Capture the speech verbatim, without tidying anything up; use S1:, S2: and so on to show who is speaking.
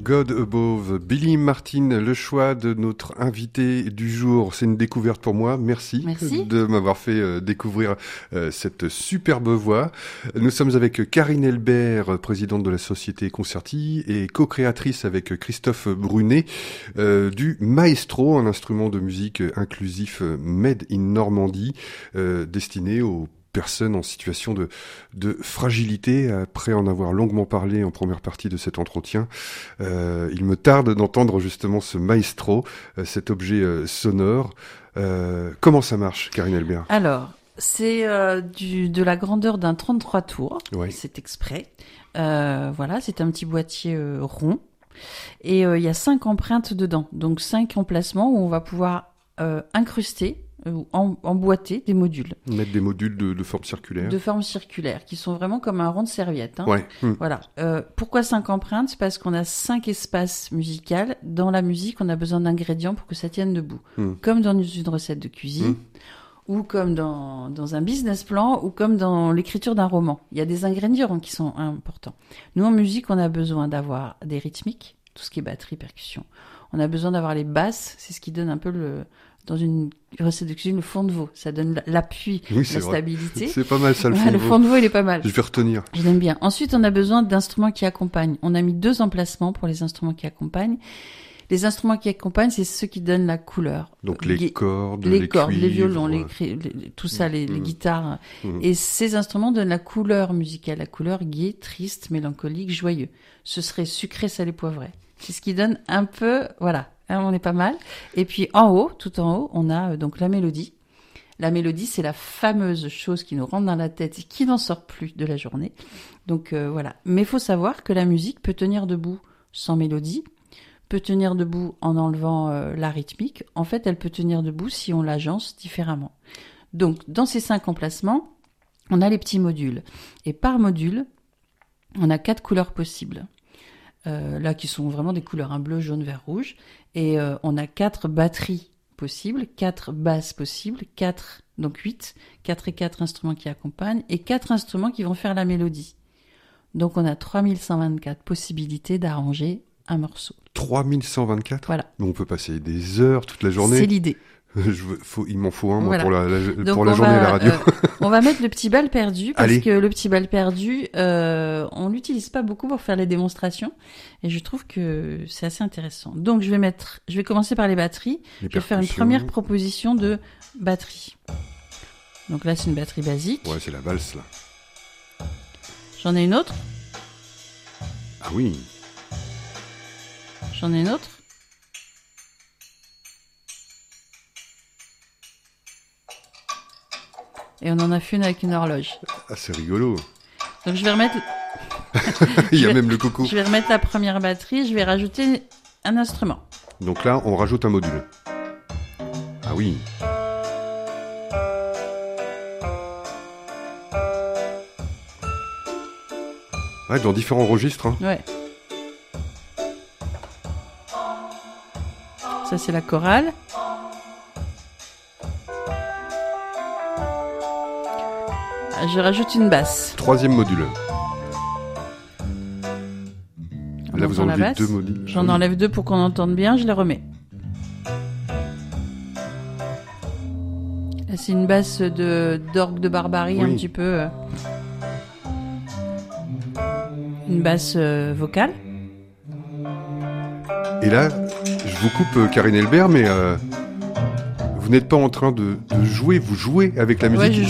S1: God Above, Billy Martin, le choix de notre invité du jour. C'est une découverte pour moi. Merci,
S2: Merci.
S1: de m'avoir fait euh, découvrir euh, cette superbe voix. Nous sommes avec Karine Elbert, présidente de la Société Concerti et co-créatrice avec Christophe Brunet euh, du Maestro, un instrument de musique inclusif made in Normandie, euh, destiné aux personnes en situation de, de fragilité. Après en avoir longuement parlé en première partie de cet entretien, euh, il me tarde d'entendre justement ce maestro, euh, cet objet euh, sonore. Euh, comment ça marche, Karine Elbert ?
S2: Alors, c'est euh, du, de la grandeur d'un trente-trois tours,
S1: ouais.
S2: C'est exprès. Euh, voilà, c'est un petit boîtier euh, rond. Et euh, il y a cinq empreintes dedans, donc cinq emplacements où on va pouvoir euh, incruster ou emboîter des modules.
S1: Mettre des modules de, de forme circulaire.
S2: De forme circulaire, qui sont vraiment comme un rond de serviette. Hein.
S1: Ouais. Mmh.
S2: Voilà. Euh, pourquoi cinq empreintes ? Parce qu'on a cinq espaces musicaux. Dans la musique, on a besoin d'ingrédients pour que ça tienne debout. Mmh. Comme dans une recette de cuisine, mmh. ou comme dans, dans un business plan, ou comme dans l'écriture d'un roman. Il y a des ingrédients qui sont importants. Nous, en musique, on a besoin d'avoir des rythmiques, tout ce qui est batterie, percussion. On a besoin d'avoir les basses, c'est ce qui donne un peu le... Dans une recette de cuisine, le fond de veau, ça donne l'appui,
S1: oui,
S2: la stabilité.
S1: C'est pas mal ça, le fond
S2: ouais,
S1: de
S2: veau. Le fond de veau, il est pas mal.
S1: Je vais retenir.
S2: Je l'aime bien. Ensuite, on a besoin d'instruments qui accompagnent. On a mis deux emplacements pour les instruments qui accompagnent. Les instruments qui accompagnent, c'est ceux qui donnent la couleur.
S1: Donc les Gu- cordes,
S2: les,
S1: les
S2: cordes,
S1: cuivres,
S2: les violons, les, les, les, tout ça, les, mmh. les guitares. Mmh. Et ces instruments donnent la couleur musicale, la couleur gaie, triste, mélancolique, joyeux. Ce serait sucré, salé, poivré. C'est ce qui donne un peu, voilà. On est pas mal. Et puis en haut, tout en haut, on a euh, donc la mélodie. La mélodie, c'est la fameuse chose qui nous rentre dans la tête et qui n'en sort plus de la journée. Donc euh, voilà. Mais il faut savoir que la musique peut tenir debout sans mélodie, peut tenir debout en enlevant euh, la rythmique. En fait, elle peut tenir debout si on l'agence différemment. Donc dans ces cinq emplacements, on a les petits modules. Et par module, on a quatre couleurs possibles. Euh, là, qui sont vraiment des couleurs, un bleu, jaune, vert, rouge. Et euh, on a quatre batteries possibles, quatre basses possibles, quatre, donc huit, quatre et quatre instruments qui accompagnent, et quatre instruments qui vont faire la mélodie. Donc on a trois mille cent vingt-quatre possibilités d'arranger un morceau.
S1: trois mille cent vingt-quatre ?
S2: Voilà.
S1: Donc on peut passer des heures, toute la journée.
S2: C'est l'idée.
S1: Je veux, faut, il m'en faut un, moi,
S2: voilà.
S1: pour la, la,
S2: Donc
S1: pour la journée
S2: va,
S1: à la radio.
S2: Euh, on va mettre le petit bal perdu, parce
S1: Allez.
S2: que le petit bal perdu, euh, on l'utilise pas beaucoup pour faire les démonstrations, et je trouve que c'est assez intéressant. Donc, je vais mettre, je vais commencer par les batteries.
S1: Les
S2: je vais faire une première proposition de batterie. Donc là, c'est une batterie basique.
S1: Ouais, c'est la valse, là.
S2: J'en ai une autre.
S1: Ah oui.
S2: J'en ai une autre. Et on en a fait une avec une horloge.
S1: Ah, c'est rigolo.
S2: Donc je vais remettre...
S1: Il y a
S2: vais...
S1: même le coco.
S2: Je vais remettre la première batterie, je vais rajouter un instrument.
S1: Donc là, on rajoute un module. Ah oui. Ouais, dans différents registres. Hein.
S2: Ouais. Ça, c'est la chorale. Je rajoute une basse.
S1: Troisième module.
S2: On
S1: Là, vous enlevez deux modules.
S2: J'en oui. enlève deux pour qu'on entende bien, je les remets. Là, c'est une basse de, d'orgue de barbarie, oui. un petit peu. Euh, une basse euh, vocale.
S1: Et là, je vous coupe, euh, Karine Elbert, mais... Euh... Vous n'êtes pas en train de, de jouer, vous jouez avec la musique.
S2: Ouais, je